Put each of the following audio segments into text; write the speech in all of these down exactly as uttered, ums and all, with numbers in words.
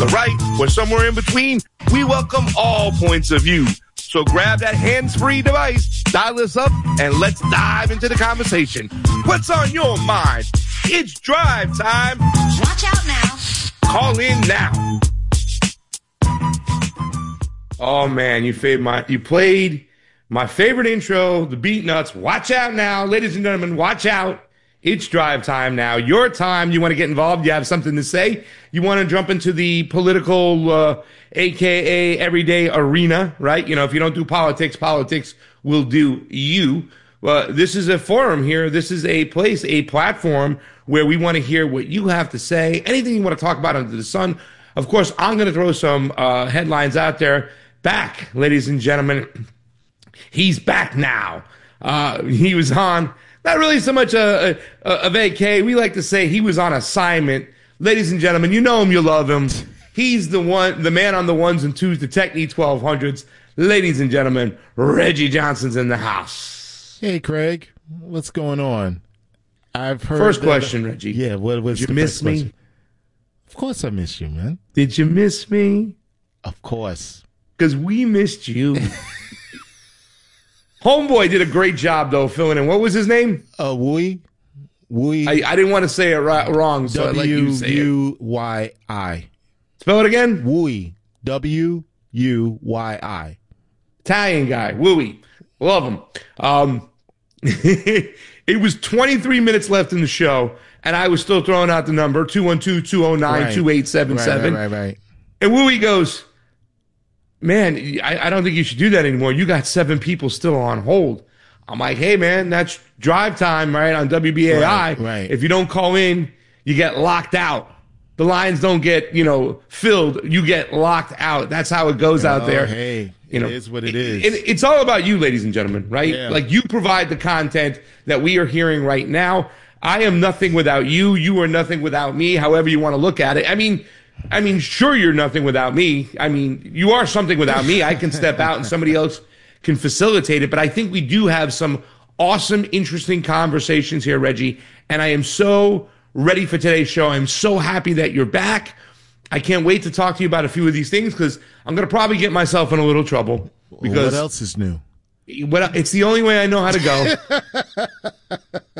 the right, or somewhere in between, we welcome all points of view. So grab that hands-free device, dial us up, and let's dive into the conversation. What's on your mind? It's drive time. Watch out now. Call in now. Oh man, you played my you played my favorite intro, the Beat Nuts. Watch out now, ladies and gentlemen. Watch out. It's drive time now. Your time. You want to get involved? You have something to say? You want to jump into the political, uh, A K A everyday arena, right? You know, if you don't do politics, politics will do you. Well, this is a forum here. This is a place, a platform where we want to hear what you have to say. Anything you want to talk about under the sun. Of course, I'm going to throw some uh, headlines out there. Back, ladies and gentlemen. He's back now. Uh, he was on. Not really so much a, a, a vacay. We like to say he was on assignment. Ladies and gentlemen, you know him, you love him. He's the one, the man on the ones and twos, the Technique twelve hundreds. Ladies and gentlemen, Reggie Johnson's in the house. Hey, Craig. What's going on? I've heard. First that, question, Reggie. Yeah, what was Did the you miss first me? question? Of course I miss you, man. Did you miss me? Of course. Because we missed you. Homeboy did a great job, though, filling in. What was his name? Uh, Wui. Wui. I, I didn't want to say it right, wrong, so I let you say it. W U Y I. Spell it again? Wui. W U Y I. Italian guy. Wooey. Love him. Um, it was twenty-three minutes left in the show, and I was still throwing out the number, two one two, two oh nine, two eight seven seven. Right, right, right, right. And Wooey goes, man, I, I don't think you should do that anymore. You got seven people still on hold. I'm like, hey, man, that's drive time, right, on W B A I. Right, right. If you don't call in, you get locked out. The lines don't get, you know, filled. You get locked out. That's how it goes out Oh, there. Hey, you know, it is what it is. It, it's all about you, ladies and gentlemen, right? Yeah. Like, you provide the content that we are hearing right now. I am nothing without you. You are nothing without me, however you want to look at it. I mean, I mean, sure, you're nothing without me. I mean, you are something without me. I can step out and somebody else can facilitate it. But I think we do have some awesome, interesting conversations here, Reggie. And I am so ready for today's show. I'm so happy that you're back. I can't wait to talk to you about a few of these things because I'm going to probably get myself in a little trouble. Because what else is new? What, it's the only way I know how to go.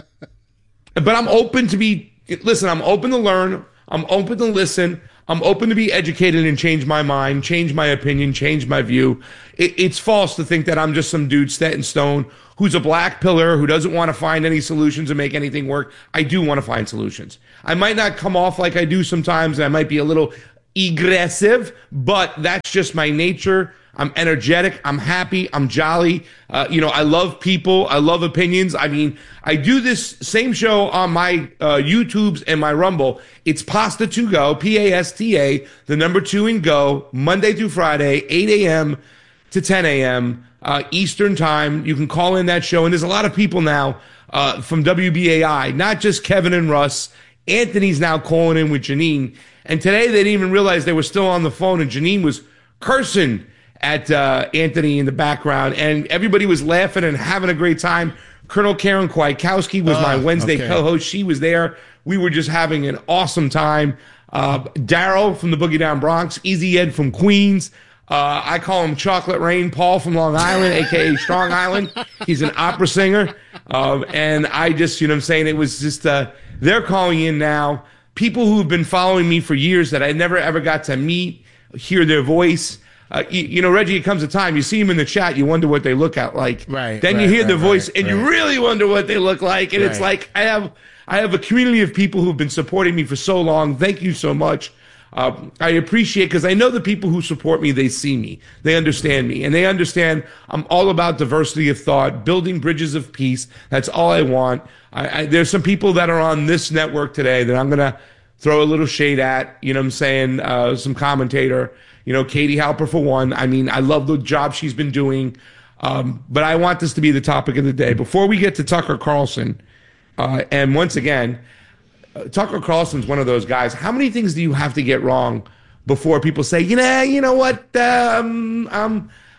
But I'm open to be, listen, I'm open to learn. I'm open to listen. I'm open to be educated and change my mind, change my opinion, change my view. It, it's false to think that I'm just some dude set in stone who's a black pillar who doesn't want to find any solutions and make anything work. I do want to find solutions. I might not come off like I do sometimes. I might be a little aggressive, but that's just my nature. I'm energetic. I'm happy. I'm jolly. Uh, you know, I love people. I love opinions. I mean, I do this same show on my uh, YouTubes and my Rumble. It's Pasta to Go, P A S T A, the number two in Go, Monday through Friday, eight a.m. to ten a.m. Uh, Eastern time. You can call in that show. And there's a lot of people now uh, from W B A I, not just Kevin and Russ. Anthony's now calling in with Janine. And today they didn't even realize they were still on the phone, and Janine was cursing at uh, Anthony in the background, and everybody was laughing and having a great time. Colonel Karen Kwiatkowski was uh, my Wednesday okay. co-host. She was there. We were just having an awesome time. Uh, Daryl from the Boogie Down Bronx, Easy Ed from Queens. Uh, I call him Chocolate Rain Paul from Long Island, a k a. Strong Island. He's an opera singer. Um, and I just, you know what I'm saying, it was just, uh, they're calling in now. People who have been following me for years that I never ever got to meet, hear their voice. Uh, you, you know, Reggie, it comes a time, you see them in the chat, you wonder what they look at like. Right. Then right, you hear right, their voice right, and right. you really wonder what they look like. And right. It's like, I have, I have a community of people who've been supporting me for so long. Thank you so much. Uh, I appreciate, because I know the people who support me, they see me, they understand me, and they understand I'm all about diversity of thought, building bridges of peace. That's all I want. I, I, there's some people that are on this network today that I'm going to throw a little shade at, you know what I'm saying, uh, some commentator, you know, Katie Halper for one. I mean, I love the job she's been doing, um, but I want this to be the topic of the day. Before we get to Tucker Carlson, uh, and once again, uh, Tucker Carlson's one of those guys. How many things do you have to get wrong before people say, you know, you know what, um, um,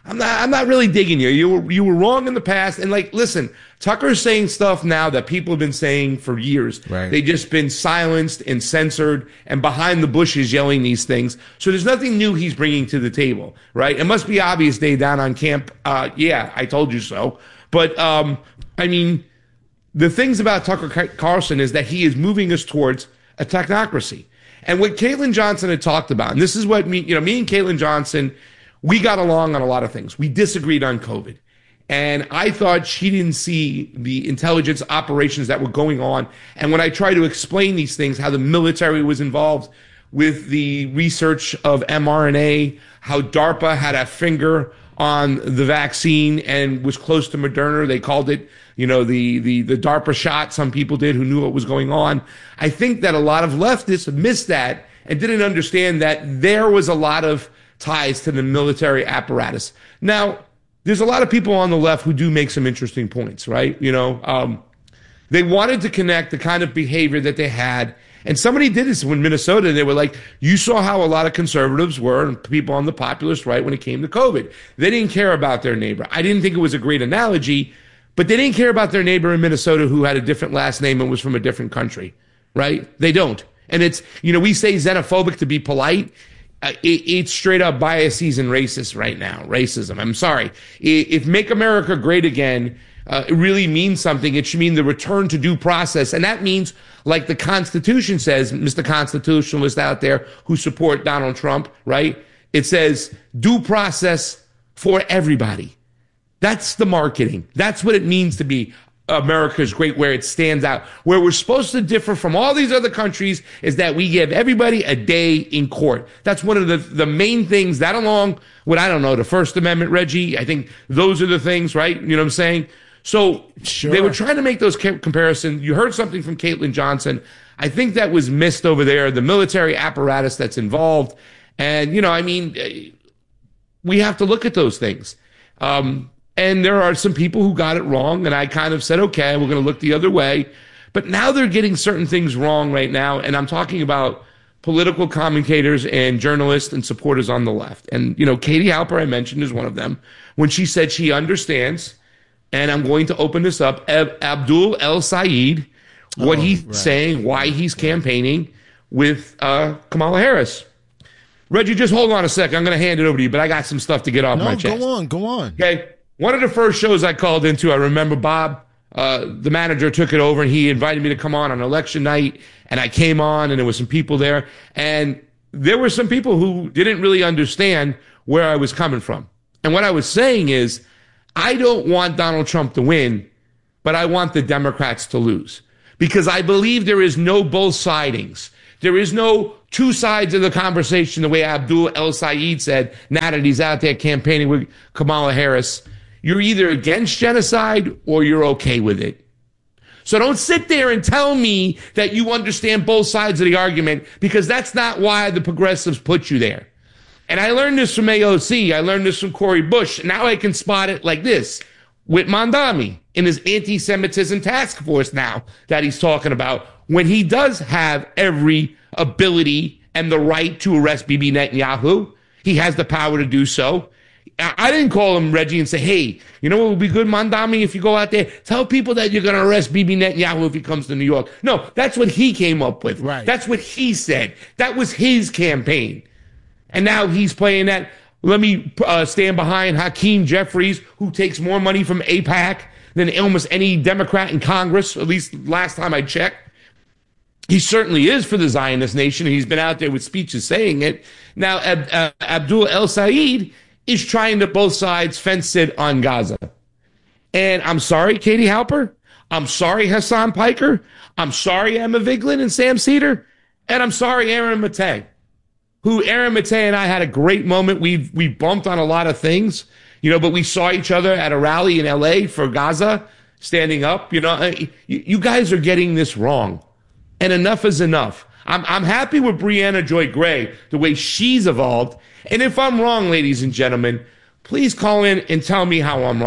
I'm not, I'm not really digging you. You were, you were wrong in the past. And like, listen, Tucker's saying stuff now that people have been saying for years. Right. They just been silenced and censored and behind the bushes yelling these things. So there's nothing new he's bringing to the table, right? It must be obvious day down on camp. Uh, yeah, I told you so. But, um, I mean, the things about Tucker Carlson is that he is moving us towards a technocracy. And what Caitlin Johnson had talked about, and this is what me, you know, me and Caitlin Johnson, we got along on a lot of things. We disagreed on COVID. And I thought she didn't see the intelligence operations that were going on. And when I tried to explain these things, how the military was involved with the research of mRNA, how DARPA had a finger on the vaccine and was close to Moderna. They called it, you know, the, the, the DARPA shot. Some people did who knew what was going on. I think that a lot of leftists missed that and didn't understand that there was a lot of ties to the military apparatus. Now, there's a lot of people on the left who do make some interesting points, right? You know, um, they wanted to connect the kind of behavior that they had. And somebody did this in Minnesota, and they were like, you saw how a lot of conservatives were and people on the populist right when it came to COVID. They didn't care about their neighbor. I didn't think it was a great analogy, but they didn't care about their neighbor in Minnesota who had a different last name and was from a different country, right? They don't. And it's, you know, we say xenophobic to be polite. Uh, it, it's straight up biases and racist right now. Racism. I'm sorry. If Make America Great Again uh, it really means something, it should mean the return to due process. And that means, like the Constitution says, Mister Constitutionalist out there who support Donald Trump, right? It says due process for everybody. That's the marketing. That's what it means to be America's great, where it stands out. Where we're supposed to differ from all these other countries is that we give everybody a day in court. That's one of the, the main things, that along with, I don't know, the First Amendment, Reggie. I think those are the things, right? You know what I'm saying? So sure. They were trying to make those comparisons. You heard something from Caitlin Johnson. I think that was missed over there, the military apparatus that's involved. And, you know, I mean, we have to look at those things. Um, And there are some people who got it wrong, and I kind of said, okay, we're going to look the other way. But now they're getting certain things wrong right now, and I'm talking about political commentators and journalists and supporters on the left. And, you know, Katie Halper, I mentioned, is one of them, when she said she understands, and I'm going to open this up, Ab- Abdul El-Sayed, what oh, he's right. saying, why he's campaigning with uh, Kamala Harris. Reggie, just hold on a second. I'm going to hand it over to you, but I got some stuff to get off no, my chest. Go on, go on. Okay. One of the first shows I called into, I remember Bob, uh, the manager, took it over, and he invited me to come on on election night, and I came on, and there were some people there, and there were some people who didn't really understand where I was coming from. And what I was saying is, I don't want Donald Trump to win, but I want the Democrats to lose, because I believe there is no both sidings. There is no two sides of the conversation, the way Abdul El-Sayed said, now that he's out there campaigning with Kamala Harris. You're either against genocide or you're okay with it. So don't sit there and tell me that you understand both sides of the argument, because that's not why the progressives put you there. And I learned this from A O C. I learned this from Cori Bush. Now I can spot it like this with Mondami in his anti-Semitism task force now that he's talking about, when he does have every ability and the right to arrest Bibi Netanyahu. He has the power to do so. I didn't call him, Reggie, and say, hey, you know what would be good, Mondami, if you go out there? Tell people that you're going to arrest Bibi Netanyahu if he comes to New York. No, that's what he came up with. Right. That's what he said. That was his campaign. And now he's playing that. Let me uh, stand behind Hakeem Jeffries, who takes more money from AIPAC than almost any Democrat in Congress, at least last time I checked. He certainly is for the Zionist nation, and he's been out there with speeches saying it. Now, Ab- uh, Abdul El-Sayed is trying to both sides fence it on Gaza. And I'm sorry, Katie Halper. I'm sorry, Hassan Piker. I'm sorry, Emma Vigeland and Sam Cedar. And I'm sorry, Aaron Matei, who Aaron Matei and I had a great moment. We we bumped on a lot of things, you know, but we saw each other at a rally in L A for Gaza, standing up. You know, you, you guys are getting this wrong. And enough is enough. I'm I'm happy with Brianna Joy Gray, the way she's evolved. And if I'm wrong, ladies and gentlemen, please call in and tell me how I'm wrong.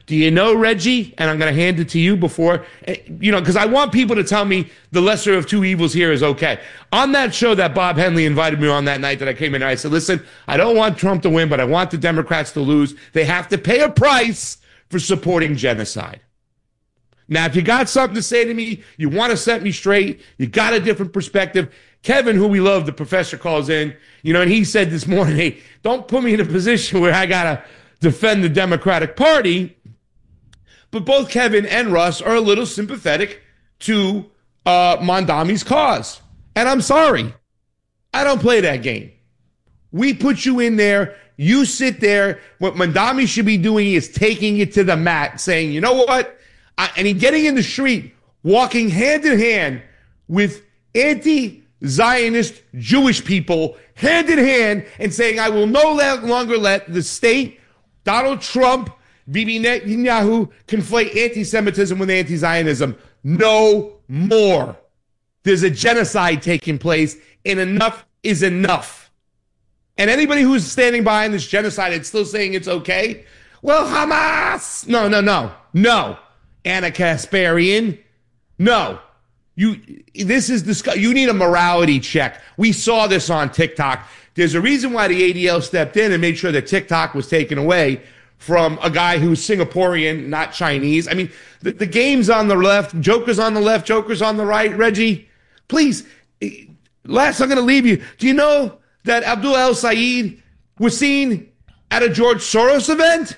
Do you know, Reggie? And I'm going to hand it to you before, you know, because I want people to tell me the lesser of two evils here is okay. On that show that Bob Henley invited me on that night that I came in, I said, listen, I don't want Trump to win, but I want the Democrats to lose. They have to pay a price for supporting genocide. Now, if you got something to say to me, you want to set me straight, you got a different perspective. Kevin, who we love, the professor, calls in, you know, and he said this morning, hey, don't put me in a position where I got to defend the Democratic Party. But both Kevin and Russ are a little sympathetic to uh, Mondami's cause. And I'm sorry. I don't play that game. We put you in there. You sit there. What Mondami should be doing is taking it to the mat, saying, you know what? I, and he getting in the street, walking hand in hand with anti-Zionist Jewish people, hand in hand, and saying, I will no longer let the state, Donald Trump, Bibi Netanyahu conflate anti-Semitism with anti-Zionism. No more. There's a genocide taking place, and enough is enough. And anybody who's standing behind this genocide and still saying it's okay, well, Hamas. No, no, no, no. Anna Kasparian, no. You. This is discuss. You need a morality check. We saw this on TikTok. There's a reason why the A D L stepped in and made sure that TikTok was taken away from a guy who's Singaporean, not Chinese. I mean, the, the game's on the left, Joker's on the left, Joker's on the right. Reggie, please, last I'm going to leave you. Do you know that Abdul El Sayed was seen at a George Soros event?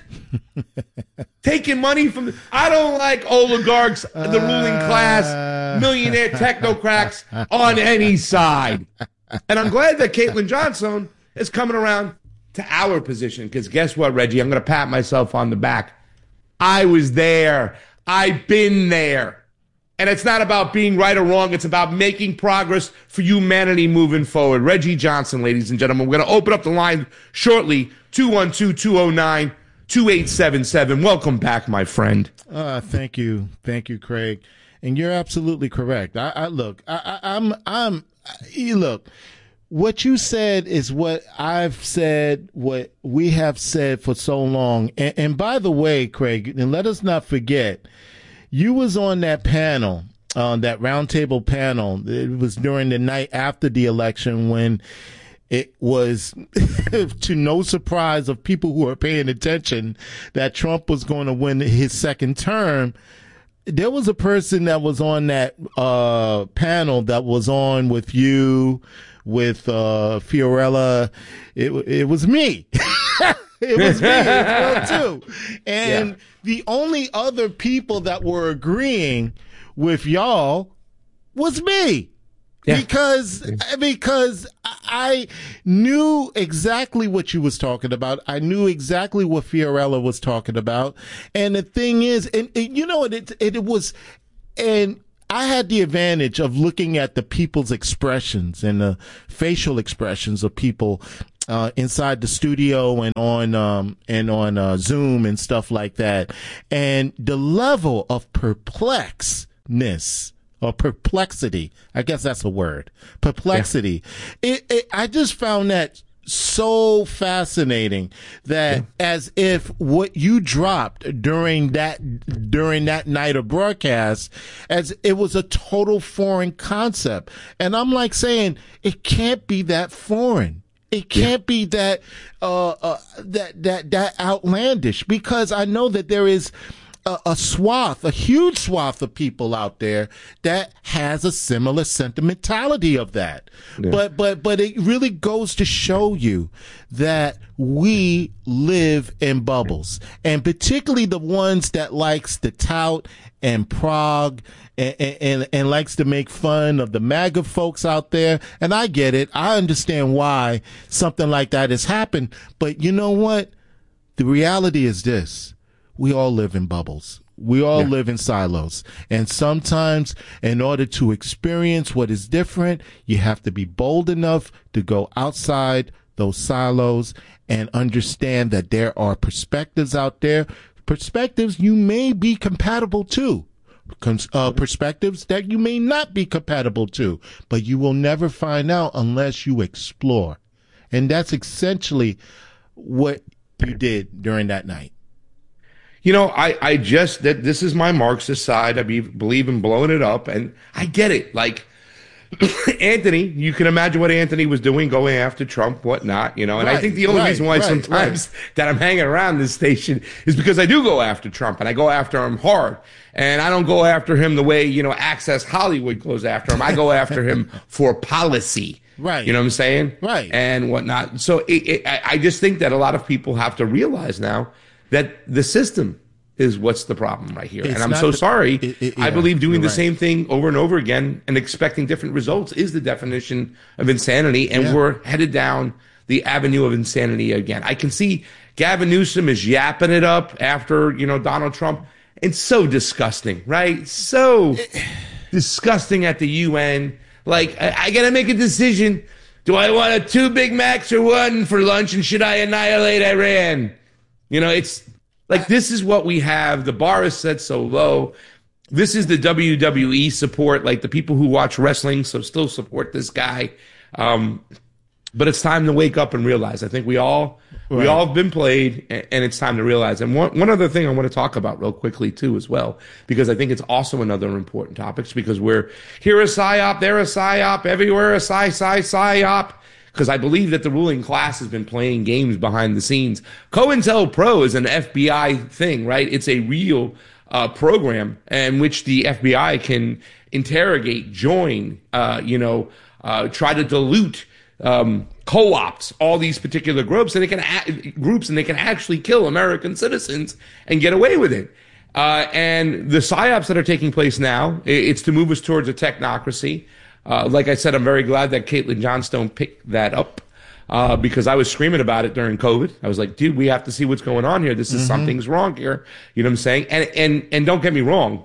Taking money from the, I don't like oligarchs, the ruling class, millionaire technocrats on any side. And I'm glad that Caitlin Johnson is coming around to our position, because guess what, Reggie? I'm going to pat myself on the back. I was there. I've been there. And it's not about being right or wrong. It's about making progress for humanity moving forward. Reggie Johnson, ladies and gentlemen. We're going to open up the line shortly. two one two, two oh nine, two eight seven seven. Welcome back, my friend. Uh, thank you. Thank you, Craig. And you're absolutely correct. I, I look, I, I, I'm, I'm, you look, what you said is what I've said, what we have said for so long. And, and by the way, Craig, and let us not forget, you was on that panel, on uh, that roundtable panel. It was during the night after the election when it was, to no surprise of people who are paying attention, that Trump was going to win his second term. There was a person that was on that uh, panel that was on with you, with uh, Fiorella. It, it was me. It was me as well, too. And yeah. The only other people that were agreeing with y'all was me. Yeah. Because, because I knew exactly what you was talking about. I knew exactly what Fiorella was talking about. And the thing is, and, and you know, it, it, it was, and I had the advantage of looking at the people's expressions and the facial expressions of people uh, inside the studio and on um, and on uh, Zoom and stuff like that, and the level of perplexedness or perplexity. I guess that's a word. Perplexity. Yeah. It, it, I just found that so fascinating that yeah. as if what you dropped during that during that night of broadcast, as it was a total foreign concept. And I'm like saying, it can't be that foreign. It can't yeah. be that uh, uh that that that outlandish, because I know that there is a, a swath, a huge swath of people out there that has a similar sentimentality of that. Yeah. But but but it really goes to show you that we live in bubbles, and particularly the ones that likes to tout and prog and, and, and likes to make fun of the MAGA folks out there. And I get it. I understand why something like that has happened. But you know what? The reality is this. We all live in bubbles. We all yeah. live in silos. And sometimes in order to experience what is different, you have to be bold enough to go outside those silos and understand that there are perspectives out there, perspectives you may be compatible to, uh, perspectives that you may not be compatible to, but you will never find out unless you explore. And that's essentially what you did during that night. You know, I, I just, that this is my Marxist side. I be, believe in blowing it up, and I get it. Like, Anthony, you can imagine what Anthony was doing, going after Trump, whatnot, you know. And right, I think the only right, reason why right, sometimes right. that I'm hanging around this station is because I do go after Trump, and I go after him hard. And I don't go after him the way, you know, Access Hollywood goes after him. I go after him for policy. Right. You know what I'm saying? Right. And whatnot. So it, it, I I just think that a lot of people have to realize now that the system is what's the problem right here. It's and I'm not so the- sorry. it- it- I yeah, believe doing you're the right. same thing over and over again and expecting different results is the definition of insanity. And Yeah. we're headed down the avenue of insanity again. I can see Gavin Newsom is yapping it up after, you know, Donald Trump. It's so disgusting, right? So disgusting at the U N. Like, I, I got to make a decision. Do I want a two Big Macs or one for lunch? And should I annihilate Iran? You know, it's like, this is what we have. The bar is set so low. This is the W W E support, like the people who watch wrestling, so still support this guy. Um, but it's time to wake up and realize. I think we all we Right. all have been played, and, and it's time to realize. And one one other thing I want to talk about real quickly too, as well, because I think it's also another important topic. Because we're here a psyop, there a psyop, everywhere a psy psy psyop. Because I believe that the ruling class has been playing games behind the scenes. COINTELPRO is an F B I thing, right? It's a real uh, program in which the F B I can interrogate, join, uh, you know, uh, try to dilute, um, co-opt all these particular groups, and they can a- groups, and they can actually kill American citizens and get away with it. Uh, and the psyops that are taking place now, i- it's to move us towards a technocracy. Uh, like I said, I'm very glad that Caitlin Johnstone picked that up uh, because I was screaming about it during COVID. I was like, dude, we have to see what's going on here. This is Mm-hmm. something's wrong here. You know what I'm saying? And and and don't get me wrong.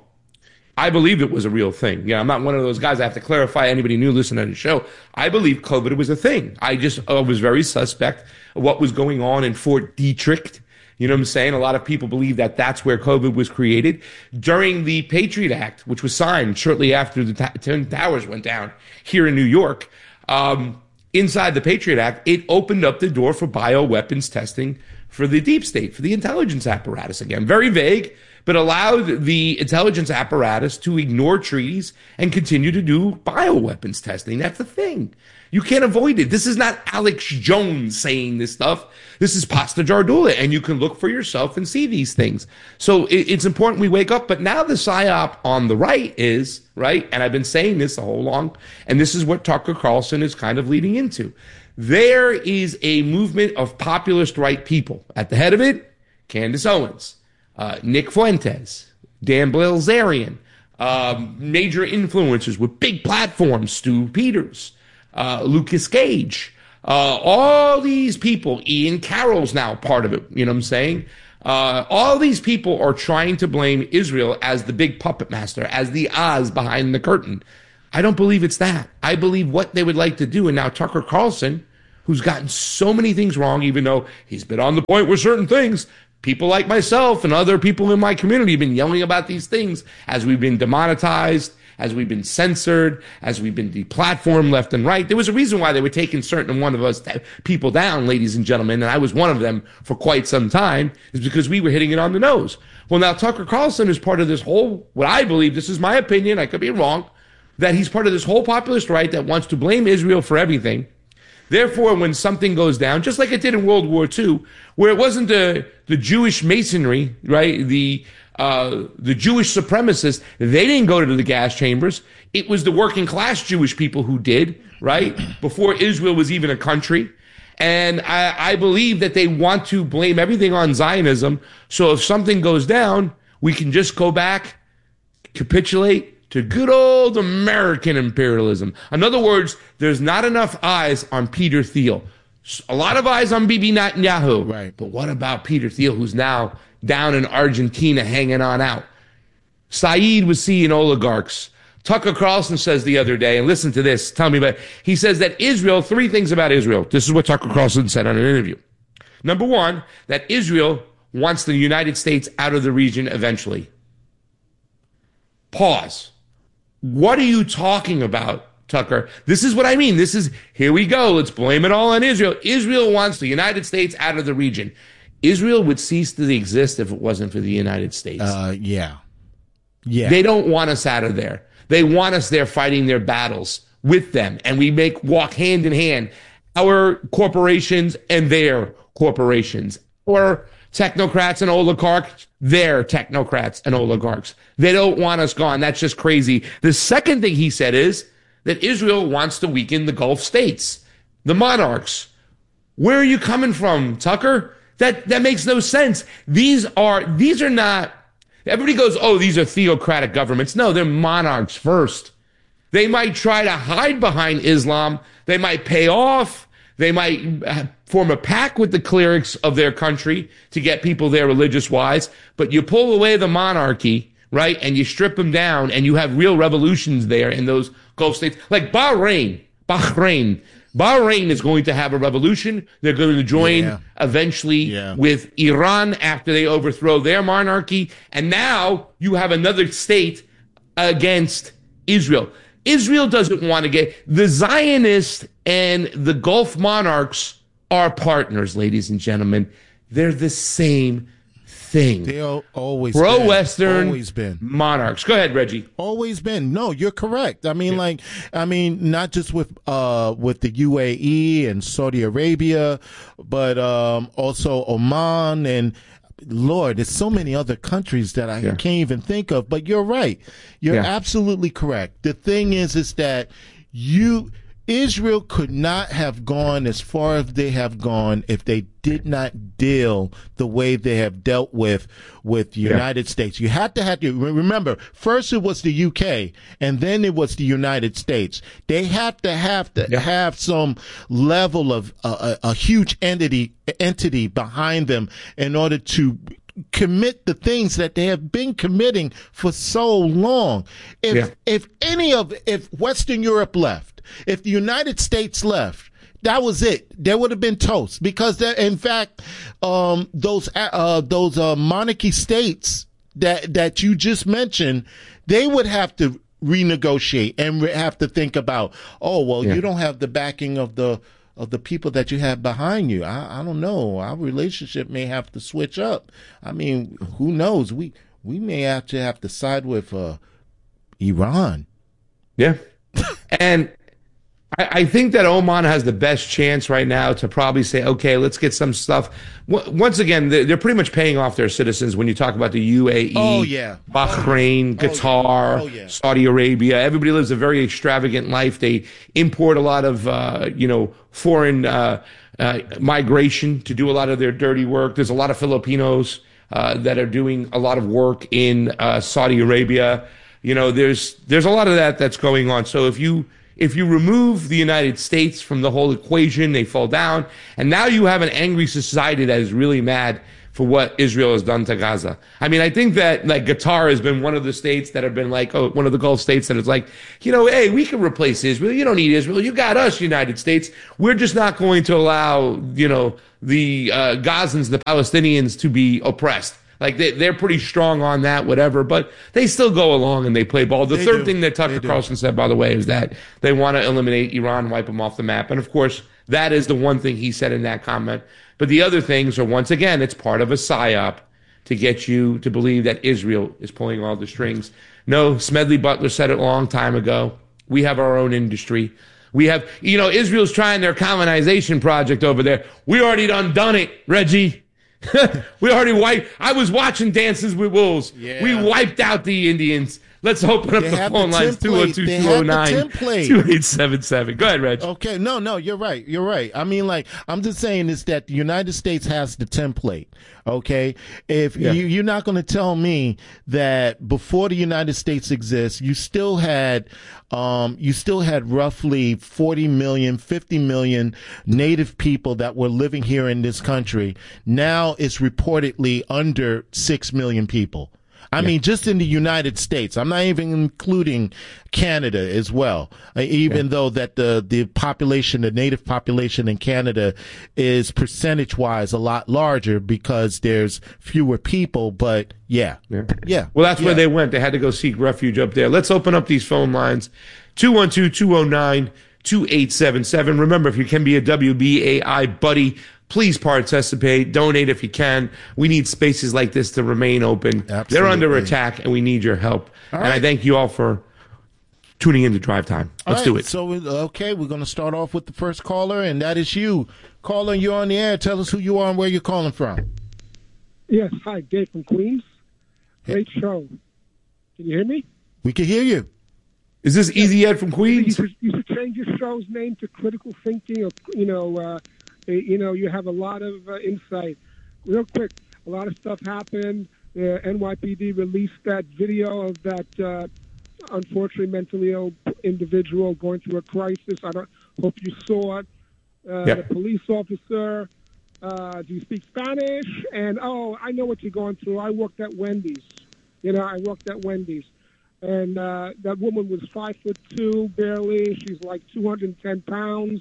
I believed it was a real thing. Yeah, I'm not one of those guys. I have to clarify. Anybody new listening to the show, I believe COVID was a thing. I just uh, was very suspect of what was going on in Fort Detrick. You know what I'm saying? A lot of people believe that that's where COVID was created. During the Patriot Act, which was signed shortly after the ta- Twin Towers went down here in New York, um, inside the Patriot Act, it opened up the door for bioweapons testing for the deep state, for the intelligence apparatus. Again, very vague, but allowed the intelligence apparatus to ignore treaties and continue to do bioweapons testing. That's the thing. You can't avoid it. This is not Alex Jones saying this stuff. This is Pasta Jardula, and you can look for yourself and see these things. So it, it's important we wake up. But now the psyop on the right is, right, and I've been saying this the whole long, and this is what Tucker Carlson is kind of leading into. There is a movement of populist right people. At the head of it, Candace Owens, uh, Nick Fuentes, Dan Bilzerian, um, major influencers with big platforms, Stu Peters, uh, Lucas Gage, uh, all these people, Ian Carroll's now part of it, you know what I'm saying? Uh, all these people are trying to blame Israel as the big puppet master, as the Oz behind the curtain. I don't believe it's that. I believe what they would like to do, and now Tucker Carlson, who's gotten so many things wrong, even though he's been on the point with certain things, people like myself and other people in my community have been yelling about these things as we've been demonetized, as we've been censored, as we've been deplatformed left and right. There was a reason why they were taking certain one of us people down, ladies and gentlemen, and I was one of them for quite some time, is because we were hitting it on the nose. Well, now Tucker Carlson is part of this whole, what I believe, this is my opinion, I could be wrong, that he's part of this whole populist right that wants to blame Israel for everything. Therefore, when something goes down, just like it did in World War Two, where it wasn't the, the Jewish masonry, right, the uh, the Jewish supremacists, they didn't go to the gas chambers. It was the working class Jewish people who did, right, before Israel was even a country. And I, I believe that they want to blame everything on Zionism. So if something goes down, we can just go back, capitulate to good old American imperialism. In other words, there's not enough eyes on Peter Thiel. A lot of eyes on Bibi Netanyahu. Right. But what about Peter Thiel, who's now down in Argentina hanging on out? Saeed was seeing oligarchs. Tucker Carlson says the other day, and listen to this, tell me about it. He says that Israel, three things about Israel. This is what Tucker Carlson said on an interview. Number one, that Israel wants the United States out of the region eventually. Pause. What are you talking about, Tucker? This is what I mean. This is, here we go. Let's blame it all on Israel. Israel wants the United States out of the region. Israel would cease to exist if it wasn't for the United States. Uh, yeah. Yeah. They don't want us out of there. They want us there fighting their battles with them. And we make walk hand in hand, our corporations and their corporations, or technocrats and oligarchs, their technocrats and oligarchs. They don't want us gone. That's just crazy. The second thing he said is that Israel wants to weaken the Gulf states, the monarchs. Where are you coming from, Tucker? That that makes no sense. These are these are not, everybody goes, oh, these are theocratic governments. No, they're monarchs first. They might try to hide behind Islam. They might pay off. They might form a pact with the clerics of their country to get people there religious-wise. But you pull away the monarchy, right, and you strip them down, and you have real revolutions there in those Gulf states. Like Bahrain. Bahrain. Bahrain is going to have a revolution. They're going to join yeah. eventually yeah. with Iran after they overthrow their monarchy. And now you have another state against Israel. Israel doesn't want to get, the Zionists and the Gulf monarchs are partners, ladies and gentlemen. They're the same thing. They'll always pro-Western been. Always been monarchs. Go ahead, Reggie. Always been. No, you're correct. I mean, yeah. like, I mean, not just with uh with the U A E and Saudi Arabia, but um also Oman and. Lord, there's so many other countries that I yeah. can't even think of, but you're right. You're yeah. absolutely correct. The thing is, is that you, Israel could not have gone as far as they have gone if they did not deal the way they have dealt with, with the yeah. United States. You had to have to, remember, first it was the U K and then it was the United States. They have to have to yeah. have some level of uh, a, a huge entity, entity behind them in order to commit the things that they have been committing for so long. If, yeah. if any of, if Western Europe left, if the United States left, that was it. There would have been toast because, there, in fact, um, those uh, those uh, monarchy states that that you just mentioned, they would have to renegotiate and re- have to think about, oh, well, yeah. you don't have the backing of the of the people that you have behind you. I, I don't know. Our relationship may have to switch up. I mean, who knows? We we may have to have to side with uh, Iran. Yeah, and. I think that Oman has the best chance right now to probably say, okay, let's get some stuff. Once again, they're pretty much paying off their citizens when you talk about the U A E, oh, yeah. Bahrain, oh, Qatar, oh, yeah. Saudi Arabia. Everybody lives a very extravagant life. They import a lot of, uh, you know, foreign uh, uh, migration to do a lot of their dirty work. There's a lot of Filipinos uh, that are doing a lot of work in uh, Saudi Arabia. You know, there's there's a lot of that that's going on. So if you If you remove the United States from the whole equation, they fall down. And now you have an angry society that is really mad for what Israel has done to Gaza. I mean, I think that like Qatar has been one of the states that have been like, oh, one of the Gulf states that is like, you know, hey, we can replace Israel. You don't need Israel. You got us, United States. We're just not going to allow, you know, the uh, Gazans, the Palestinians to be oppressed. Like, they, they're pretty strong on that, whatever, but they still go along and they play ball. The they third do. thing that Tucker Carlson said, by the way, is that they want to eliminate Iran, wipe them off the map. And, of course, that is the one thing he said in that comment. But the other things are, once again, it's part of a psyop to get you to believe that Israel is pulling all the strings. No, Smedley Butler said it a long time ago. We have our own industry. We have, you know, Israel's trying their colonization project over there. We already done done it, Reggie. We already wiped. I was watching Dances with Wolves. Yeah. We wiped out the Indians. Let's open up They the have phone the lines, template. two oh two, They two have oh the nine, template. two eight seven seven. Go ahead, Reg. Okay, no, no, you're right. You're right. I mean, like, I'm just saying is that the United States has the template. Okay, if Yeah. you, you're not going to tell me that before the United States exists, you still had, um, you still had roughly forty million, fifty million native people that were living here in this country. Now it's reportedly under six million people. I yeah. mean, just in the United States. I'm not even including Canada as well, uh, even yeah. though that the, the population, the native population in Canada is percentage-wise a lot larger because there's fewer people, but yeah. Yeah. yeah. Well, that's yeah. where they went. They had to go seek refuge up there. Let's open up these phone lines. two one two, two oh nine, two eight seven seven. Remember, if you can be a W B A I buddy, Please participate. Donate if you can. We need spaces like this to remain open. Absolutely. They're under attack, and we need your help. All and right. I thank you all for tuning in to Drive Time. Let's All do right, it. So, okay, we're going to start off with the first caller, and that is you. Caller, you're on the air. Tell us who you are and where you're calling from. Yes, hi, Dave from Queens. Great show. Can you hear me? We can hear you. Is this Easy Ed from You Queens? should, you should change your show's name to Critical Thinking. Or, you know, uh, you know, you have a lot of uh, insight. Real quick, a lot of stuff happened. The N Y P D released that video of that uh, unfortunately mentally ill individual going through a crisis. I don't hope you saw it. Uh, Yeah. The police officer. Uh, do you speak Spanish? And oh, I know what you're going through. I worked at Wendy's. You know, I worked at Wendy's. And uh, that woman was five foot two, barely. She's like two hundred ten pounds.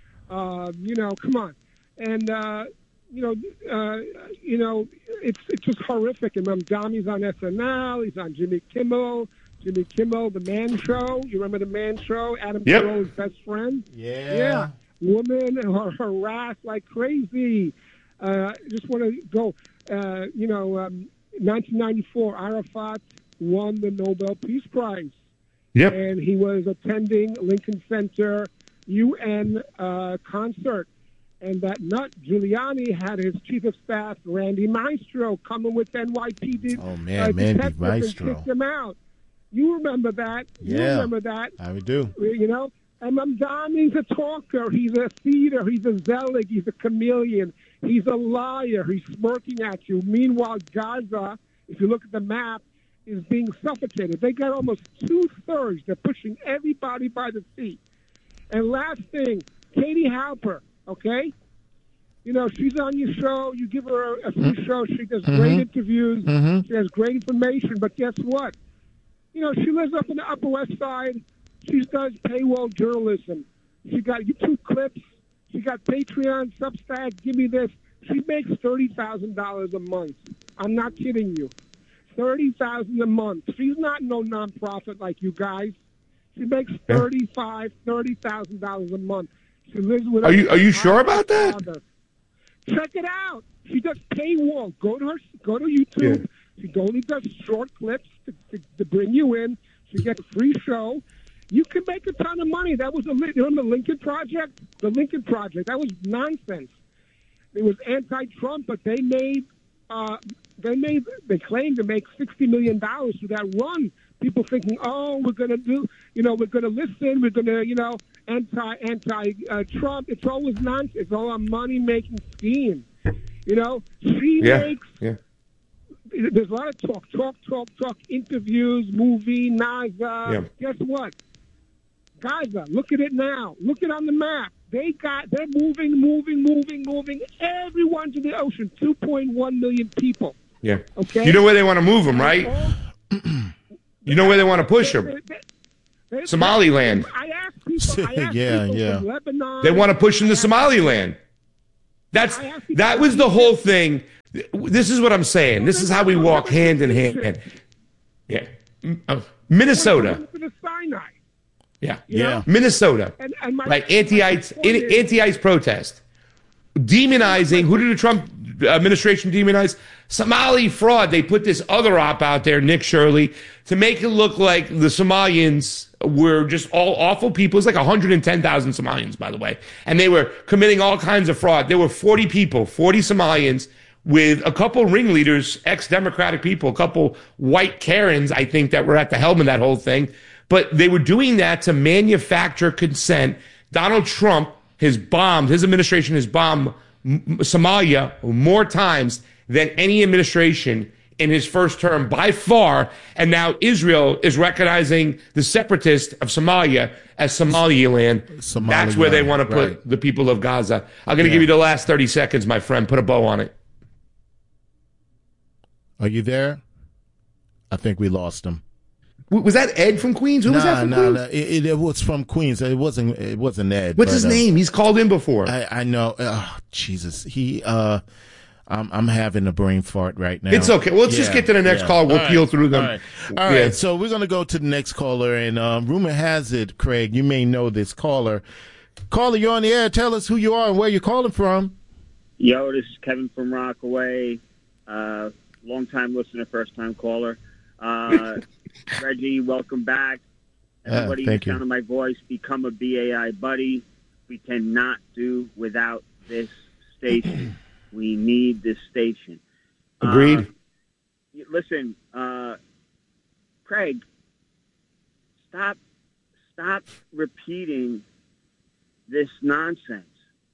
Uh, you know, come on. And uh, you know, uh, you know, it's it's just horrific. And Mamdami's on S N L. He's on Jimmy Kimmel. Jimmy Kimmel, The Man Show. You remember The Man Show? Adam Yep. Carolla's best friend. Yeah. Yeah. Women are harassed like crazy. Uh, just want to go. Uh, you know, um, nineteen ninety-four, Arafat won the Nobel Peace Prize. Yep. And he was attending Lincoln Center U N uh, concert. And that nut, Giuliani, had his chief of staff, Randy Maestro, coming with N Y P D. Oh, man, uh, Randy detectives and Maestro. kicked him out. You remember that. You Yeah. remember that. I do. You know? And Mamdani's a talker. He's a feeder. He's a zealot. He's a chameleon. He's a liar. He's smirking at you. Meanwhile, Gaza, if you look at the map, is being suffocated. They got almost two-thirds. They're pushing everybody by the seat. And last thing, Katie Halper, okay? You know, she's on your show. You give her a, a free show. She does Mm-hmm. great interviews. Mhm. She has great information. But guess what? You know, she lives up in the Upper West Side. She does paywall journalism. She got YouTube clips. She got Patreon, Substack. Give me this. She makes thirty thousand dollars a month. I'm not kidding you. thirty thousand dollars a month. She's not no nonprofit like you guys. She makes thirty-five, thirty thousand dollars a month. She lives with. Are her you are you sure about that? father. Check it out. She does paywall. Go to her. Go to YouTube. She only does short clips to, to, to bring you in. She gets a free show. You can make a ton of money. That was a you remember the Lincoln Project. The Lincoln Project. That was nonsense. It was anti-Trump, but they made. Uh, they made. They claimed to make sixty million dollars through that run. People thinking, oh, we're going to do. You know, we're going to listen. We're going to, you know, anti anti uh, Trump. It's always nonsense. It's all a money making scheme. You know, she Yeah. makes. Yeah. There's a lot of talk, talk, talk, talk, interviews, movie, NASA. Yeah. Guess what? Gaza, look at it now. Look at it on the map. They got, they're moving, moving, moving, moving everyone to the ocean. two point one million people. Yeah. Okay? You know where they want to move them, right? All- You know where they want to push they- them? they- they- Somaliland. I asked people, I asked Yeah, people yeah. from Lebanon. They want to push them to Somaliland. That's that was the whole thing. This is what I'm saying. This is how we walk hand in hand. Yeah. Uh, Minnesota. To the Sinai. Yeah. Yeah. Minnesota. And, and my, Like anti-ICE, my point is- anti-ICE protest. Demonizing, who did the Trump administration demonize? Somali fraud. They put this other op out there, Nick Shirley, to make it look like the Somalians were just all awful people. It's like one hundred ten thousand Somalians, by the way. And they were committing all kinds of fraud. There were forty people, forty Somalians, with a couple ringleaders, ex-Democratic people, a couple white Karens, I think, that were at the helm of that whole thing. But they were doing that to manufacture consent. Donald Trump has bombed, his administration has bombed Somalia more times than any administration in his first term by far. And now Israel is recognizing the separatists of Somalia as Somaliland. Somaliland, That's where they want to put right. the people of Gaza. I'm going to Yeah. give you the last thirty seconds, my friend. Put a bow on it. Are you there? I think we lost him. W- Was that Ed from Queens? Who was that Nah, from nah, Queens? nah. It, it, it was from Queens. It wasn't. It wasn't Ed. What's but, his uh, name? He's called in before. I, I know. Oh, Jesus. He. Uh, I'm. I'm having a brain fart right now. It's okay. Well, let's just Yeah, get to the next yeah. call. We'll All peel right, through them. All right. All right. Yeah. So we're gonna go to the next caller, and um, rumor has it, Craig, you may know this caller. Caller, you're on the air. Tell us who you are and where you're calling from. Yo, this is Kevin from Rockaway. Uh, long-time listener, first-time caller. Uh, Reggie, welcome back. Everybody, uh, thank the sound you. of my voice, become a B A I buddy. We cannot do without this station. We need this station. Agreed. Uh, listen, uh, Craig, stop, stop repeating this nonsense.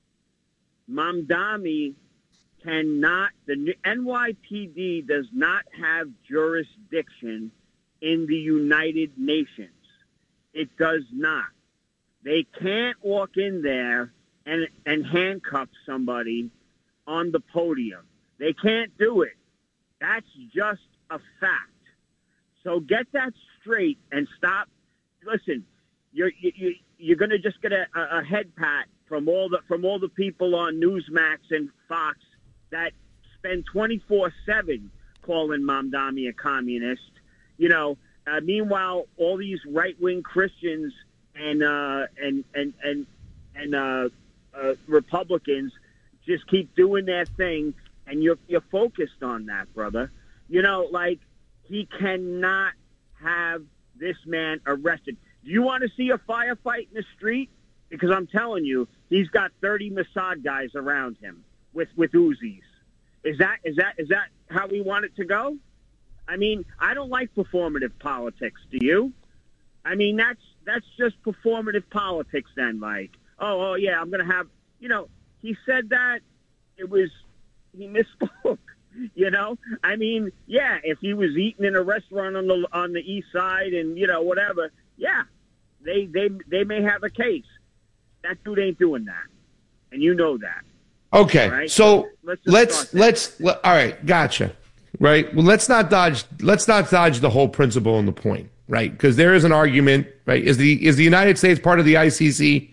Mamdani cannot, the N Y P D does not have jurisdiction in the United Nations. It does not. They can't walk in there and, and handcuff somebody on the podium. They can't do it. That's just a fact. So get that straight and stop. Listen, you're, you, you're going to just get a, a head pat from all the from all the people on Newsmax and Fox that spend twenty-four seven calling Mamdani a communist. You know, uh, meanwhile, all these right-wing Christians and uh, and and and and uh, uh, Republicans just keep doing their thing, and you're you're focused on that, brother. You know, like he cannot have this man arrested. Do you want to see a firefight in the street? Because I'm telling you, he's got thirty Mossad guys around him with, with Uzis. Is that is that is that how we want it to go? I mean, I don't like performative politics. Do you? I mean, that's that's just performative politics. Then, like, oh, oh yeah, I'm gonna have. You know, he said that it was he misspoke. You know, I mean, yeah, if he was eating in a restaurant on the on the east side and you know whatever, yeah, they they they may have a case. That dude ain't doing that, and you know that. Okay, right? so let's let's let's, let's all right, gotcha. Right. Well, let's not dodge. Let's not dodge the whole principle and the point. Right, because there is an argument. Right, is the is the United States part of the I C C?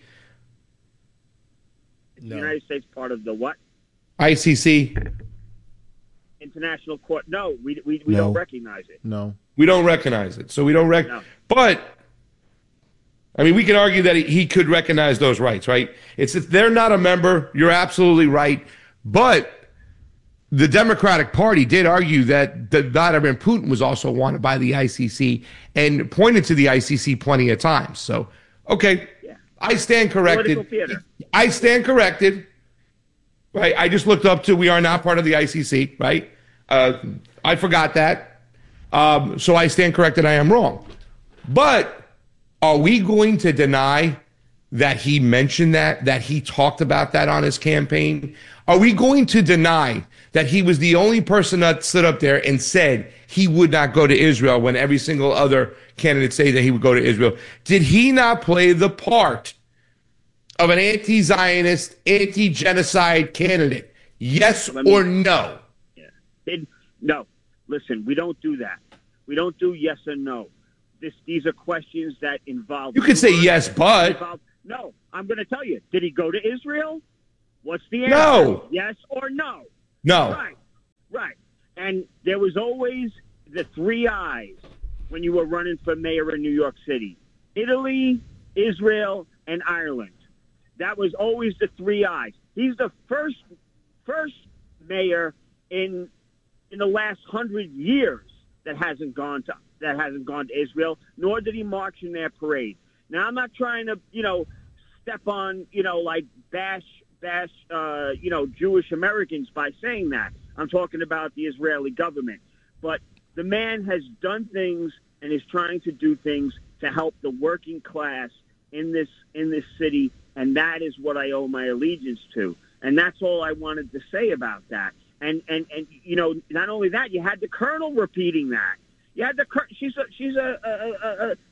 No. The United States part of the what? I C C. International Court. No, we we, we no. don't recognize it. No, we don't recognize it. So we don't rec. No. But I mean, we can argue that he, he could recognize those rights, right? It's if they're not a member, you're absolutely right. But the Democratic Party did argue that, that Vladimir Putin was also wanted by the I C C and pointed to the I C C plenty of times. So, okay, yeah. I stand corrected. I stand corrected. Right? I just looked up to we are not part of the I C C, right? Uh, I forgot that. Um, so I stand corrected. I am wrong. But are we going to deny that he mentioned that, that he talked about that on his campaign? Are we going to deny that he was the only person that stood up there and said he would not go to Israel when every single other candidate said that he would go to Israel? Did he not play the part of an anti-Zionist, anti-genocide candidate? Yes me, or no? Yeah. It, no. Listen, we don't do that. We don't do yes or no. This, these are questions that involve... You could say yes, but... Involve, no, I'm going to tell you. Did he go to Israel? What's the answer? No. Yes or no? No. Right, right. And there was always the three eyes when you were running for mayor in New York City. Italy, Israel, and Ireland. That was always the three eyes. He's the first first mayor in in the last hundred years that hasn't gone to that hasn't gone to Israel, nor did he march in their parade. Now I'm not trying to, you know, step on, you know, like bash bash uh, you know, Jewish Americans by saying that. I'm talking about the Israeli government. But the man has done things and is trying to do things to help the working class in this in this city, and that is what I owe my allegiance to. And that's all I wanted to say about that. And and and you know, not only that, you had the colonel repeating that. You had the she's a she's a a,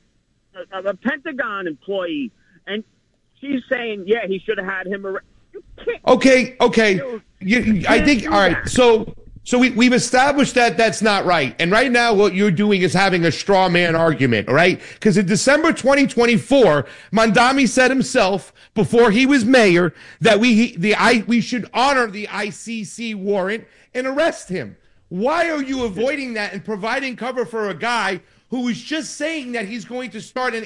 a, a, a Pentagon employee, and she's saying, yeah, he should have had him arrested. Okay, okay. You, you, I think all right. That. So so we we've established that that's not right. And right now, what you're doing is having a straw man argument, all right? Because in December twenty twenty-four, Mamdani said himself before he was mayor that we the I we should honor the I C C warrant and arrest him. Why are you avoiding that and providing cover for a guy who was just saying that he's going to start an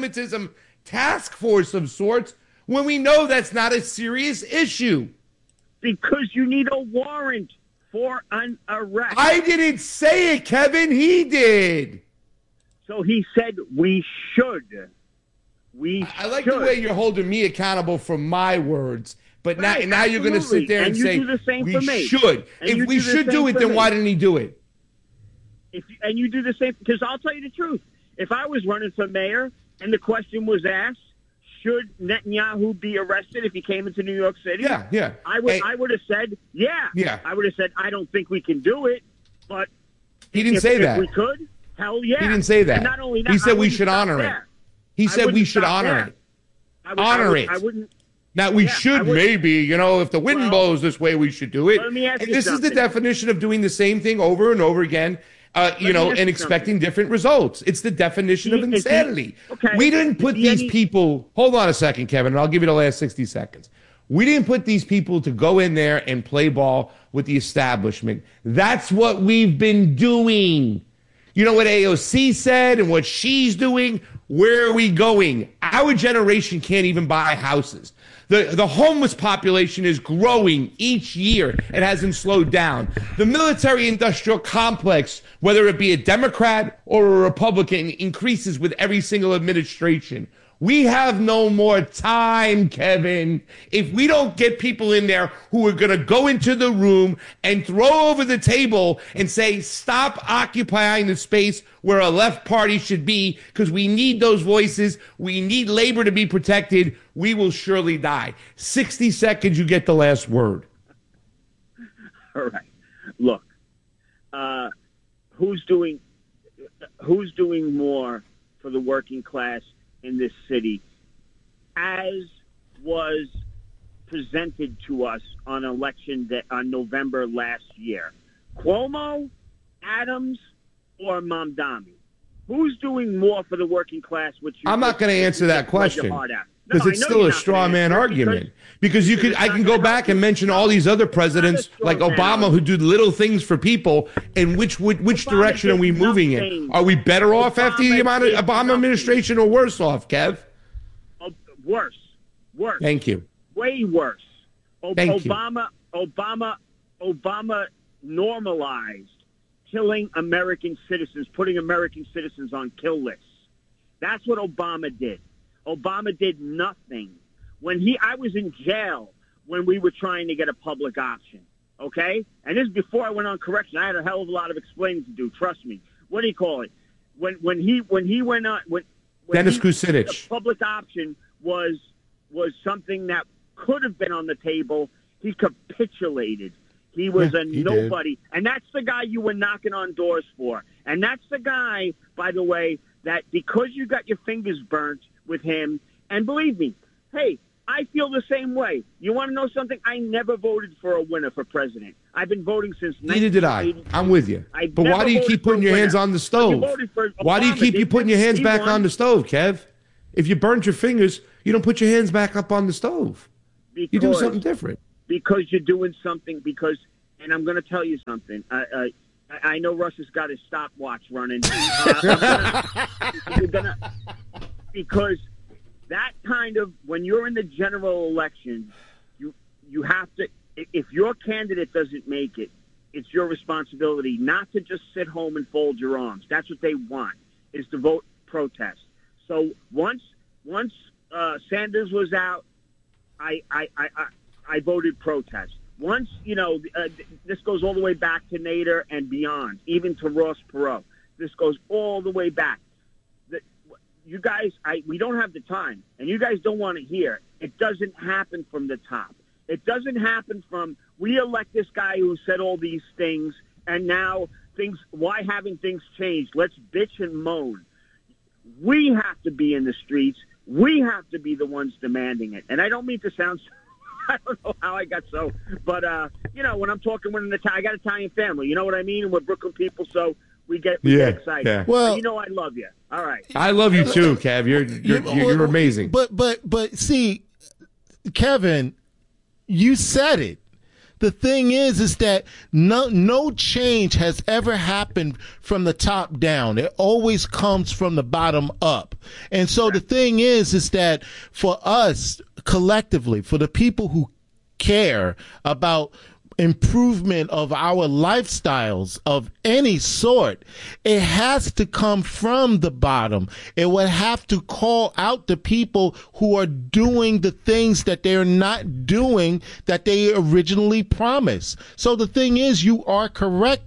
anti-Semitism task force of sorts when we know that's not a serious issue? Because you need a warrant for an arrest. I didn't say it, Kevin. He did. So he said we should. We I like should. the way you're holding me accountable for my words. But Right, now, now you're going to sit there and, and you say do the same we for me. should. And if you we do the should same do it, for then me. why didn't he do it? If and you do the same, because I'll tell you the truth. If I was running for mayor and the question was asked, should Netanyahu be arrested if he came into New York City? Yeah, yeah. I would. Hey, I would have said, yeah. Yeah. I would have said, I don't think we can do it, but he didn't if, say if that. we could, hell yeah. He didn't say that. And not only that, he said I we wouldn't should stop honor there. it. He I said we wouldn't should stop honor there. it. I would, Honor I would, it. I wouldn't. Now, we Yeah, should I would- maybe, you know, if the wind Well, blows this way, we should do it. let me ask And you this is the something. definition of doing the same thing over and over again, uh, you me know, ask and you expecting something. different results. It's the definition of Is he- is he- insanity. okay. We didn't put Is he these any- people, hold on a second, Kevin, and I'll give you the last sixty seconds. We didn't put these people to go in there and play ball with the establishment. That's what we've been doing. You know what A O C said and what she's doing? Where are we going? Our generation can't even buy houses. The, the homeless population is growing each year. It hasn't slowed down. The military-industrial complex, whether it be a Democrat or a Republican, increases with every single administration. We have no more time, Kevin. If we don't get people in there who are going to go into the room and throw over the table and say, stop occupying the space where a left party should be, because we need those voices. We need labor to be protected. We will surely die. sixty seconds, you get the last word. All right. Look, uh, who's doing who's doing more for the working class in this city, as was presented to us on election day, on November last year? Cuomo, Adams, or Mamdani? Who's doing more for the working class? Which you I'm not going to answer that question, because it's still a straw man argument. Because you could, I can go back and mention all these other presidents like Obama who do little things for people. And which which, which direction are we moving in? Are we better off after the Obama administration or worse off, Kev? Oh, worse, worse. Thank you. Way worse. O- Thank you. Obama, Obama, Obama normalized killing American citizens, putting American citizens on kill lists. That's what Obama did. Obama did nothing. When he, I was in jail when we were trying to get a public option, okay? And this is before I went on correction. I had a hell of a lot of explaining to do, trust me. What do you call it? When when he when he went on when, when Dennis he, Kucinich. the public option was was something that could have been on the table. He capitulated. He was Yeah, a he nobody. And that's the guy you were knocking on doors for. And that's the guy, by the way, that because you got your fingers burnt with him, and believe me, hey, I feel the same way. You want to know something? I never voted for a winner for president. I've been voting since Neither did I. nineteen eighty-two. I'm with you. I've But why never do you voted keep for a putting your hands winner. on the You stove? voted for Why do you Obama, keep you didn't putting your hands He back won on the stove, Kev? If you burnt your fingers, you don't put your hands back up on the stove. You do because- something different. because you're doing something. Because, and I'm going to tell you something. I, I, I know Russ has got his stopwatch running. Uh, I'm gonna- you're gonna, because that kind of, when you're in the general election, you you have to. If your candidate doesn't make it, it's your responsibility not to just sit home and fold your arms. That's what they want, is to vote protest. So once once uh, Sanders was out, I I, I, I I voted protest. Once, you know, uh, this goes all the way back to Nader and beyond, even to Ross Perot. This goes all the way back. The, you guys, I, we don't have the time, and you guys don't want to hear. It doesn't happen from the top. It doesn't happen from, we elect this guy who said all these things, and now things, why haven't things changed? Let's bitch and moan. We have to be in the streets. We have to be the ones demanding it. And I don't mean to sound, I don't know how I got so, but, uh, you know, when I'm talking with an Italian, I got an Italian family, you know what I mean? And we're Brooklyn people, so we get, we Yeah, get excited. yeah. Well- you know I love you. All right. I love you too, Kev. You're you're, you're, you're amazing. But but but see, Kevin, you said it. The thing is, is that no, no change has ever happened from the top down. It always comes from the bottom up. And so the thing is, is that for us collectively, for the people who care about improvement of our lifestyles of any sort, it has to come from the bottom. It would have to call out the people who are doing the things that they're not doing that they originally promised. So the thing is, you are correct,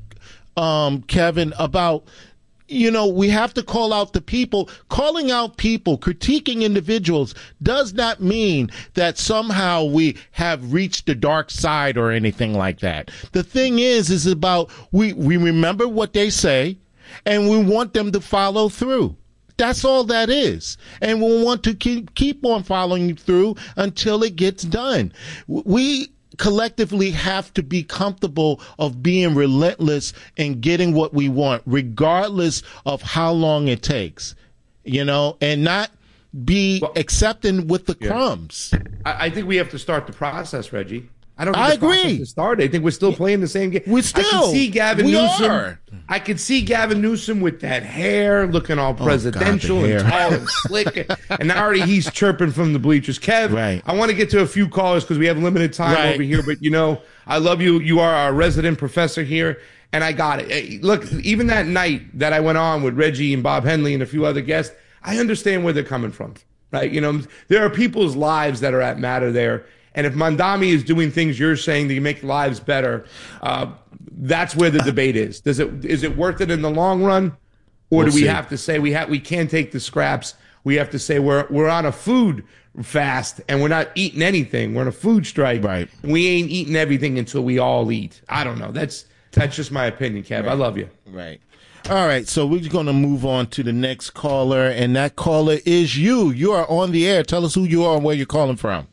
um, Kevin, about you know, we have to call out the people. Calling out people, critiquing individuals does not mean that somehow we have reached the dark side or anything like that. The thing is, is about we, we remember what they say and we want them to follow through. That's all that is. And we want to keep, keep on following through until it gets done. We collectively have to be comfortable of being relentless and getting what we want, regardless of how long it takes, you know, and not be well, accepting with the yeah. crumbs. I, I think we have to start the process, Reggie. I don't think I the agree. process has started. I think we're still playing the same game. We still. I can see Gavin we Newsom. Are. I could see Gavin Newsom with that hair looking all presidential oh, God, and tall and slick. And already he's chirping from the bleachers. Kev, right. I want to get to a few callers because we have limited time right. over here. But, you know, I love you. You are our resident professor here. And I got it. Hey, look, even that night that I went on with Reggie and Bob Henley and a few other guests, I understand where they're coming from. Right? You know, there are people's lives that are at matter there. And if Mamdani is doing things you're saying that make lives better, uh, that's where the debate is. Does it is it worth it in the long run, or we'll do we see. have to say we have we can't take the scraps? We have to say we're we're on a food fast and we're not eating anything. We're on a food strike. Right. We ain't eating everything until we all eat. I don't know. That's that's just my opinion, Kev. Right. I love you. Right. All right. So we're going to move on to the next caller, and that caller is you. You are on the air. Tell us who you are and where you're calling from.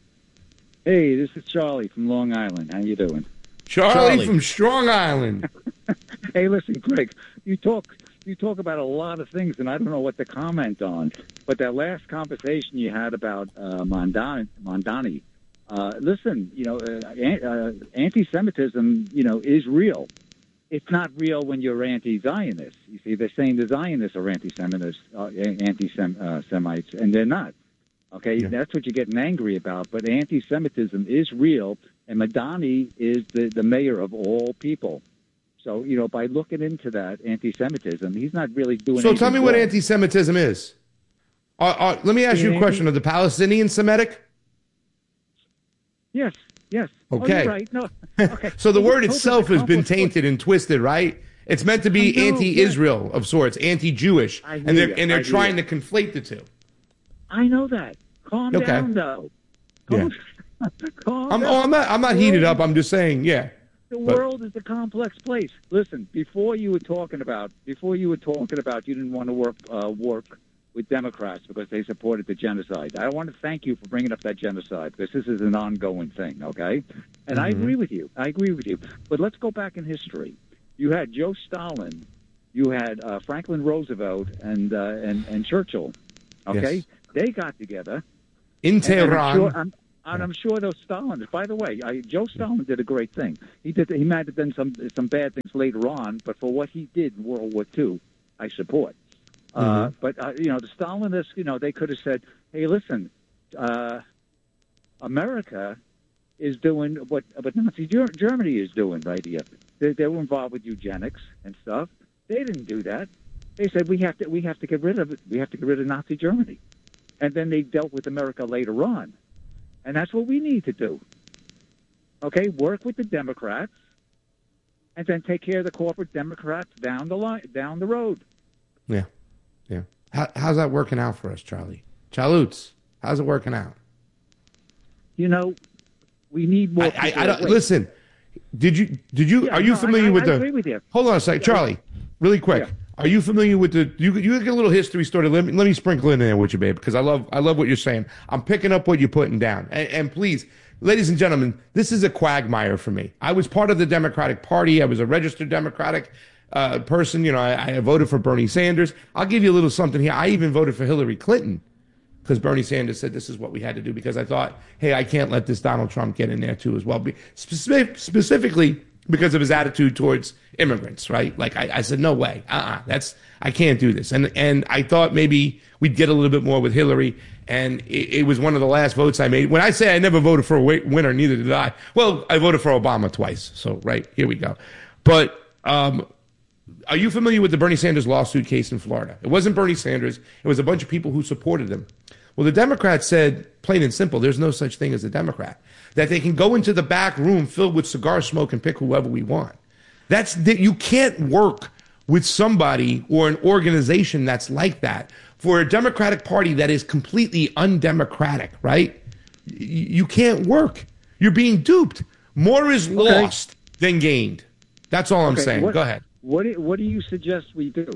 Hey, this is Charlie from Long Island. How you doing? Charlie, Charlie. from Strong Island. Hey, listen, Greg, you talk you talk about a lot of things, and I don't know what to comment on. But that last conversation you had about uh, Mamdani, Mamdani uh, listen, you know, uh, uh, anti-Semitism, you know, is real. It's not real when you're anti-Zionist. You see, they're saying the Zionists are anti-Semites, uh, anti-Semites, and they're not. Okay, yeah. That's what you're getting angry about. But anti-Semitism is real, and Mamdani is the, the mayor of all people. So, you know, by looking into that anti-Semitism, he's not really doing So tell me wrong. what anti-Semitism is. Uh, uh, let me ask you a question. Are the Palestinians Semitic? Yes, yes. Okay. Oh, you're right. No. Okay. So the Well, word itself has been tainted and twisted, right? It's meant to be I know, anti-Israel yeah. of sorts, anti-Jewish, I hear and they're you. and they're I hear trying you. to conflate the two. I know that. Calm Okay. down, though. Calm, calm I'm, down. oh, I'm not. I'm not heated up. I'm just saying, yeah. The But- world is a complex place. Listen, before you were talking about, before you were talking about, you didn't want to work uh, work with Democrats because they supported the genocide. I want to thank you for bringing up that genocide because this is an ongoing thing. Okay, and I Mm-hmm. agree with you. I agree with you. But let's go back in history. You had Joe Stalin, you had uh, Franklin Roosevelt, and uh, and and Churchill. Okay, Yes. they got together. In And, and Tehran. I'm sure, I'm, and I'm sure those Stalin. By the way, I, Joe Stalin did a great thing. He did. He might have done some some bad things later on, but for what he did in World War Two, I support. Uh, Mm-hmm. but uh, you know, the Stalinists, you know, they could have said, "Hey, listen, uh, America is doing what what Nazi Ger- Germany is doing right here. They, they were involved with eugenics and stuff. They didn't do that. They said we have to we have to get rid of it. We have to get rid of Nazi Germany." And then they dealt with America later on. And that's what we need to do. Okay, work with the Democrats and then take care of the corporate Democrats down the line, down the road. Yeah, yeah. How, how's that working out for us, Charlie? Chaloots, how's it working out? You know, we need more. I, I, people I don't awake. listen. Did you? Did you? Yeah, are you no, familiar I, I, with I the? agree with you. Hold on a sec, Charlie. Really quick. Yeah. Are you familiar with the? You you get a little history story. Let me let me sprinkle in there with you, babe, because I love I love what you're saying. I'm picking up what you're putting down. And, and please, ladies and gentlemen, this is a quagmire for me. I was part of the Democratic Party. I was a registered Democratic uh, person. You know, I, I voted for Bernie Sanders. I'll give you a little something here. I even voted for Hillary Clinton because Bernie Sanders said this is what we had to do because I thought, hey, I can't let this Donald Trump get in there too as well. Specific, specifically because of his attitude towards immigrants, right? Like I, I said, no way, uh-uh, that's I can't do this. And and I thought maybe we'd get a little bit more with Hillary, and it, it was one of the last votes I made. When I say I never voted for a winner, neither did I. Well, I voted for Obama twice, so right here we go. But um, are you familiar with the Bernie Sanders lawsuit case in Florida? It wasn't Bernie Sanders; it was a bunch of people who supported him. Well, the Democrats said, plain and simple, there's no such thing as a Democrat. That they can go into the back room filled with cigar smoke and pick whoever we want. That's that you can't work with somebody or an organization that's like that. For a Democratic Party that is completely undemocratic, right? You can't work. You're being duped. More is lost okay. than gained. That's all I'm okay. saying. What, Go ahead. What do, what do you suggest we do?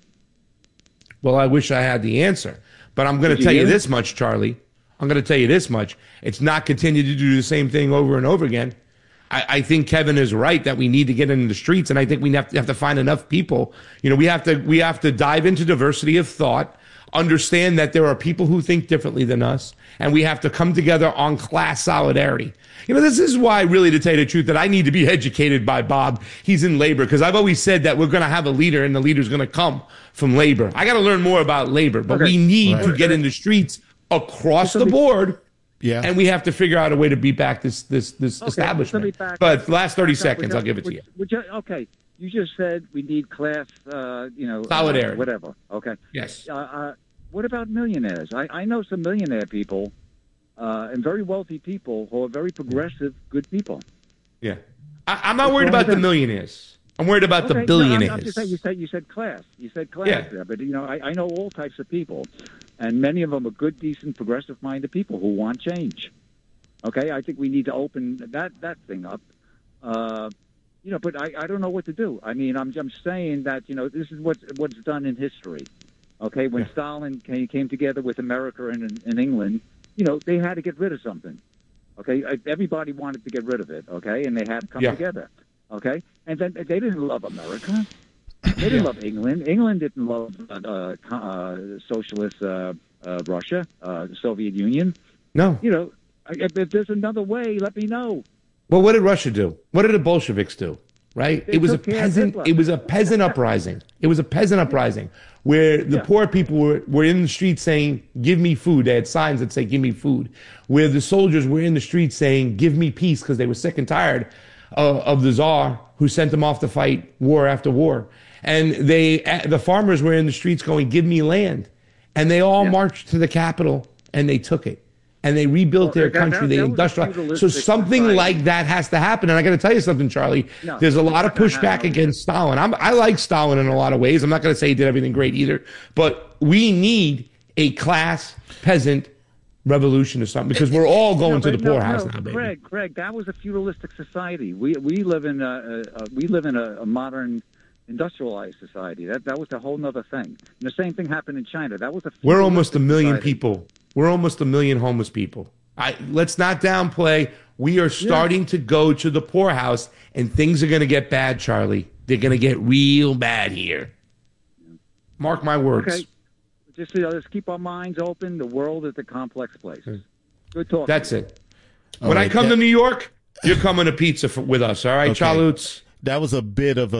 Well, I wish I had the answer. But I'm going to tell you this much, Charlie. I'm going to tell you this much. It's not continue to do the same thing over and over again. I, I think Kevin is right that we need to get into the streets, and I think we have to, have to find enough people. You know, we have to we have to dive into diversity of thought, understand that there are people who think differently than us, and we have to come together on class solidarity. You know, this is why, really, to tell you the truth, that I need to be educated by Bob. He's in labor, because I've always said that we're going to have a leader, and the leader's going to come from labor. I got to learn more about labor, but okay. we need right. to get in the streets across the board, yeah. and we have to figure out a way to beat back this this this okay. establishment. But last thirty seconds, I'll give it to you. Which, okay, you just said we need class, uh, you know, solidarity, uh, whatever. Okay. Yes. Uh, uh, what about millionaires? I, I know some millionaire people uh, and very wealthy people who are very progressive, good people. Yeah, I, I'm not What's worried about the millionaires. I'm worried about okay, the billionaires. No, I'm just saying, you said you said class. You said class yeah. there, but you know, I, I know all types of people, and many of them are good, decent, progressive-minded people who want change. Okay, I think we need to open that that thing up. Uh, you know, but I, I don't know what to do. I mean, I'm I'm saying that you know this is what what's done in history. Okay, when yeah. Stalin came, came together with America and in England, you know, they had to get rid of something. Okay, everybody wanted to get rid of it. Okay, and they had to come yeah. together. Okay, and then they didn't love America. They didn't yeah. love England. England didn't love uh, uh, socialist uh, uh, Russia, uh, the Soviet Union. No. You know, if, if there's another way, let me know. Well, what did Russia do? What did the Bolsheviks do? Right? They it was a took care of peasant. Hitler. It was a peasant uprising. It was a peasant uprising where the Yeah. poor people were, were in the streets saying, "Give me food." They had signs that say, "Give me food." Where the soldiers were in the streets saying, "Give me peace," because they were sick and tired of, of the Tsar who sent them off to fight war after war. And they, the farmers were in the streets going, "Give me land." And they all Yeah. marched to the capital and they took it. And they rebuilt Well, their that- country. that- They that was a industrialized. So feudalistic something society. like that has to happen. And I got to tell you something, Charlie. No, There's a lot of it's not gonna pushback happen. against Stalin. I'm, I like Stalin in a lot of ways. I'm not going to say he did everything great either. But we need a class peasant revolution or something, because we're all going No, to the but no, poorhouse no, now, baby. Craig, Craig, that was a feudalistic society. We we live in a, a, a we live in a, a modern industrialized society. That that was a whole other thing. And the same thing happened in China. That was a We're almost a feudalistic million society. people. We're almost a million homeless people. I, let's not downplay. We are starting to go to the poorhouse, and things are going to get bad, Charlie. They're going to get real bad here. Mark my words. Okay. Just you know, let's keep our minds open. The world is a complex place. Good talk. That's it. All When I right, come that- to New York, you're coming to pizza for, with us, all right, Okay. Charloots? That was a bit of a